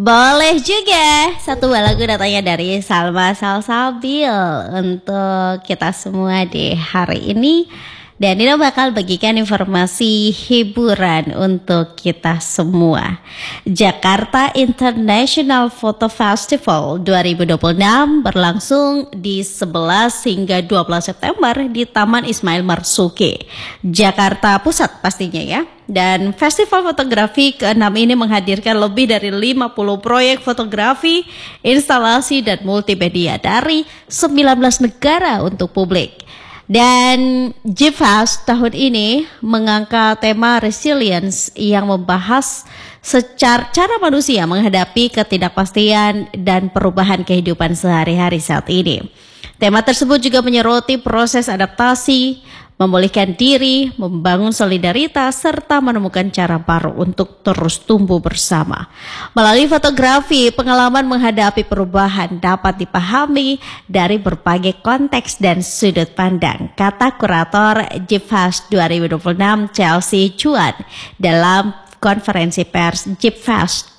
Boleh juga. Satu lagu datangnya dari Salma Salsabil untuk kita semua di hari ini. Dan Nino bakal bagikan informasi hiburan untuk kita semua. Jakarta International Photo Festival 2026 berlangsung di 11 hingga 12 September di Taman Ismail Marzuki, Jakarta Pusat pastinya ya. Dan festival fotografi ke-6 ini menghadirkan lebih dari 50 proyek fotografi, instalasi dan multimedia dari 19 negara untuk publik. Dan GIFAS tahun ini mengangkat tema resilience yang membahas secara cara manusia menghadapi ketidakpastian dan perubahan kehidupan sehari-hari saat ini. Tema tersebut juga menyoroti proses adaptasi, memulihkan diri, membangun solidaritas, serta menemukan cara baru untuk terus tumbuh bersama. Melalui fotografi, pengalaman menghadapi perubahan dapat dipahami dari berbagai konteks dan sudut pandang, kata kurator GIFAS 2026 Chelsea Chuan dalam konferensi pers GIFAS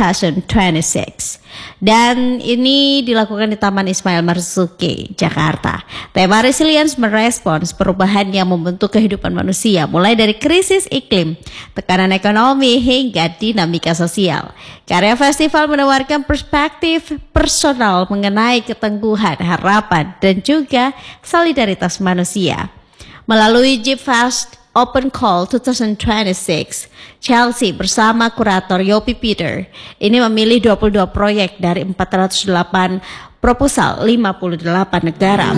2026. Dan ini dilakukan di Taman Ismail Marzuki, Jakarta. Tema resilience merespons perubahan yang membentuk kehidupan manusia, mulai dari krisis iklim, tekanan ekonomi, hingga dinamika sosial. Karya festival menawarkan perspektif personal mengenai ketangguhan, harapan, dan juga solidaritas manusia. Melalui GIFAS Open Call 2026, Chelsea bersama kurator Yopi Peter ini memilih 22 proyek dari 408 proposal 58 negara.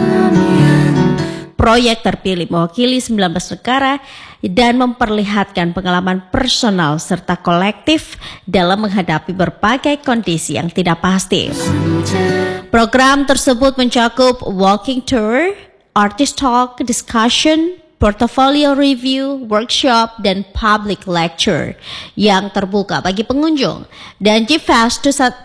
Proyek terpilih mewakili 19 negara dan memperlihatkan pengalaman personal serta kolektif dalam menghadapi berbagai kondisi yang tidak pasti. Program tersebut mencakup walking tour, artist talk, discussion, portfolio review, workshop, dan public lecture yang terbuka bagi pengunjung. Dan GIFAS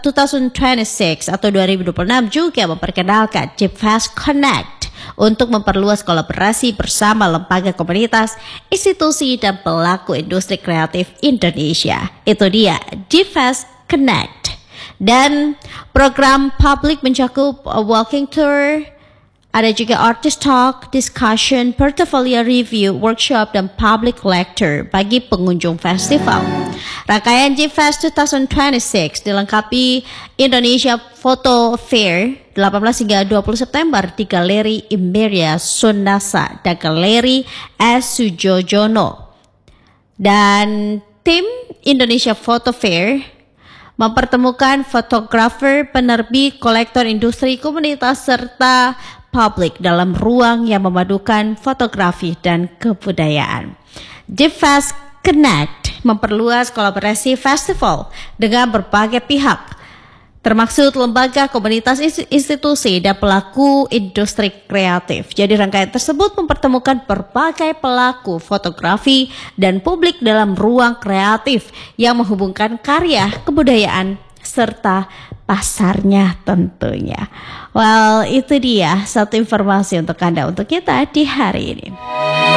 2026 atau 2026 juga memperkenalkan GIFAS Connect untuk memperluas kolaborasi bersama lembaga komunitas, institusi, dan pelaku industri kreatif Indonesia. Itu dia GIFAS Connect. Dan program publik mencakup walking tour, ada juga artist talk, discussion, portfolio review, workshop, dan public lecture bagi pengunjung festival. Rangkaian GIFAS 2026 dilengkapi Indonesia Photo Fair 18 hingga 20 September di Galeri Imberia Sunasa dan Galeri S. Sujojono. Dan tim Indonesia Photo Fair mempertemukan fotografer, penerbit, kolektor industri, komunitas, serta publik dalam ruang yang memadukan fotografi dan kebudayaan. GIFAS Connect memperluas kolaborasi festival dengan berbagai pihak, termasuk lembaga, komunitas, institusi, dan pelaku industri kreatif. Jadi rangkaian tersebut mempertemukan berbagai pelaku fotografi dan publik dalam ruang kreatif yang menghubungkan karya, kebudayaan, serta pasarnya tentunya. Well, itu dia satu informasi untuk Anda, untuk kita di hari ini.